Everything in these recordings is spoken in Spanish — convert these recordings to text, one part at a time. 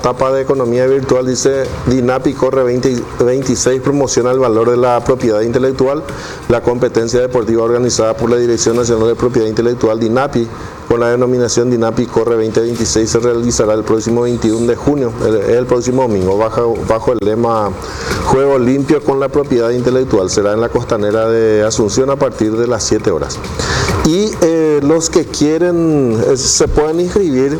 tapa de economía virtual dice: DINAPI corre 2026, promociona el valor de la propiedad intelectual. La competencia deportiva organizada por la Dirección Nacional de Propiedad Intelectual, DINAPI, con la denominación DINAPI corre 2026, se realizará el próximo 21 de junio, el próximo domingo, bajo el lema Juego Limpio con la Propiedad Intelectual. Será en la costanera de Asunción a partir de las 7 horas. Y los que quieren se pueden inscribir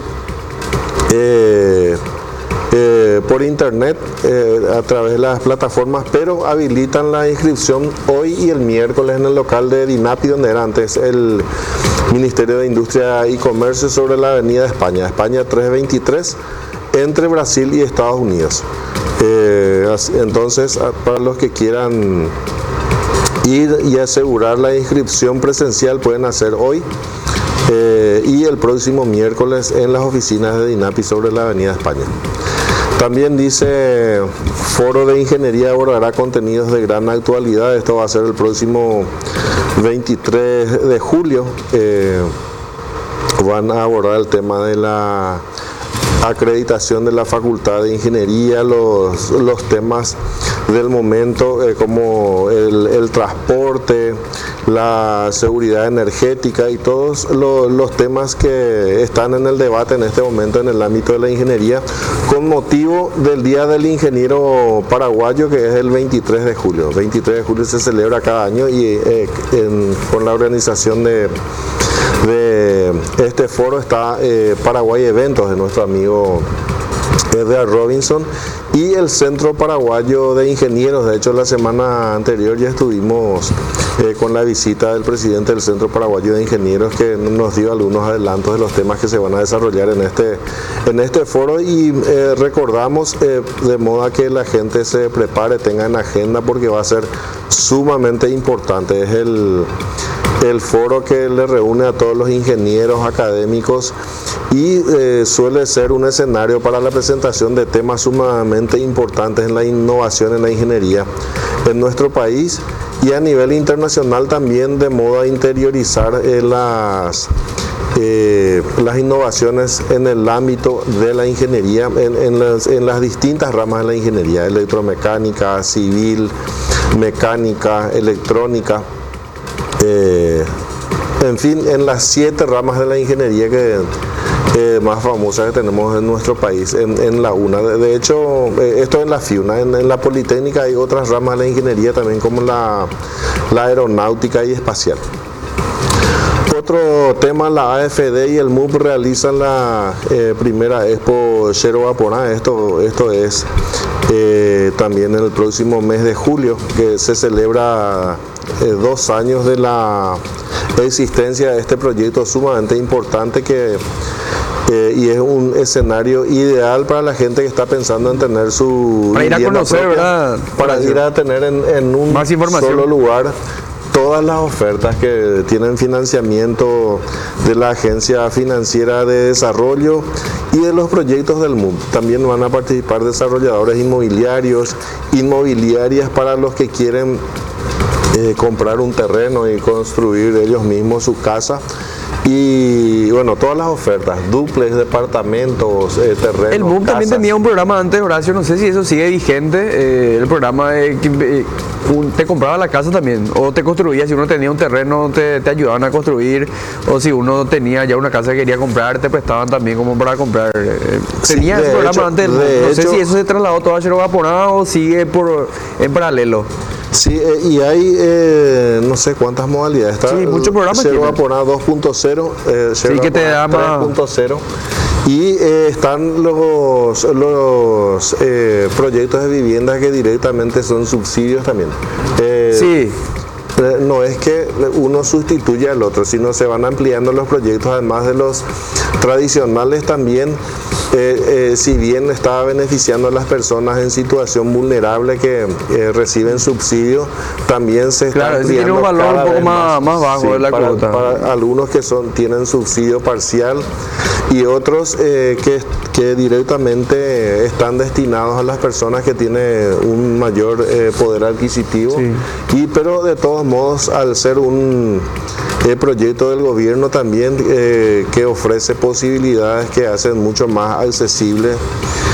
por internet a través de las plataformas, pero habilitan la inscripción hoy y el miércoles en el local de DINAPI, donde era antes el Ministerio de Industria y Comercio, sobre la Avenida España 323, entre Brasil y Estados Unidos. Entonces, para los que quieran ir y asegurar la inscripción presencial, pueden hacer hoy y el próximo miércoles en las oficinas de DINAPI sobre la Avenida España. También dice: Foro de Ingeniería abordará contenidos de gran actualidad. Esto va a ser el próximo 23 de julio. Van a abordar el tema de la acreditación de la Facultad de Ingeniería, los temas del momento, como el transporte, la seguridad energética y todos los temas que están en el debate en este momento en el ámbito de la ingeniería, con motivo del Día del Ingeniero Paraguayo, que es el 23 de julio. 23 de julio se celebra cada año y con la organización de este foro está Paraguay Eventos, de nuestro amigo Edgar Robinson, y el Centro Paraguayo de Ingenieros. De hecho, la semana anterior ya estuvimos con la visita del presidente del Centro Paraguayo de Ingenieros, que nos dio algunos adelantos de los temas que se van a desarrollar en este foro, y recordamos de modo que la gente se prepare, tenga en agenda, porque va a ser sumamente importante. Es el foro que le reúne a todos los ingenieros académicos y suele ser un escenario para la presentación de temas sumamente importantes en la innovación en la ingeniería en nuestro país y a nivel internacional también, de modo a interiorizar las innovaciones en el ámbito de la ingeniería, en las distintas ramas de la ingeniería: electromecánica, civil, mecánica, electrónica. En fin, en las 7 ramas de la ingeniería más famosas que tenemos en nuestro país, en la UNA. De hecho, esto en la FIUNA. En la Politécnica hay otras ramas de la ingeniería también, como la aeronáutica y espacial. Otro tema: la AFD y el MUP realizan la primera Expo Yerobaporá. Esto es también en el próximo mes de julio, que se celebra 2 años de la existencia de este proyecto sumamente importante, y es un escenario ideal para la gente que está pensando en tener su para ir a conocer, propia, ¿verdad? Para ir a tener en un solo lugar todas las ofertas que tienen financiamiento de la Agencia Financiera de Desarrollo y de los proyectos del MUP. También van a participar desarrolladores inmobiliarias para los que quieren comprar un terreno y construir ellos mismos su casa. Y bueno, todas las ofertas: dúplex, departamentos, terrenos. El MUP también tenía un programa antes, Horacio, no sé si eso sigue vigente, el programa de que te compraba la casa también, o te construía. Si uno tenía un terreno, te ayudaban a construir, o si uno tenía ya una casa que quería comprar, te prestaban también como para comprar. Tenía ese programa antes, no sé si eso se trasladó todo a Yerobaporá o sigue en paralelo. Sí, y hay no sé cuántas modalidades. Está, sí, muchos programas. Yerobaporá 2.0, sí, que te da 3.0. Y están los proyectos de vivienda que directamente son subsidios también. Sí. No es que uno sustituya al otro, sino se van ampliando los proyectos, además de los tradicionales también. Si bien está beneficiando a las personas en situación vulnerable que reciben subsidio, también se está ampliando. Tiene un valor un poco más bajo, sí, de la cuota. Para algunos que tienen subsidio parcial y otros que directamente están destinados a las personas que tienen un mayor poder adquisitivo. Sí. Pero de todos modos, al ser un proyecto del gobierno también que ofrece posibilidades que hacen mucho más accesible